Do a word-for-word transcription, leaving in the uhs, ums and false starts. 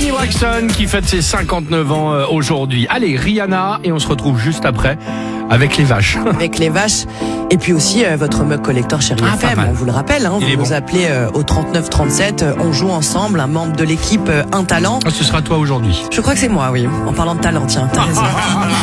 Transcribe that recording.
Tony Braxton qui fête ses cinquante-neuf ans euh, aujourd'hui. Allez, Rihanna, et on se retrouve juste après avec les vaches. Avec les vaches. Et puis aussi euh, votre mug collector chérie Ah, F M, pas mal. on vous le rappelle, hein, vous Il est nous bon. appelez euh, au trente-neuf trente-sept, euh, on joue ensemble, un membre de l'équipe, euh, un talent. Ah, ce sera toi aujourd'hui. Je crois que c'est moi, oui, en parlant de talent, tiens, t'as raison.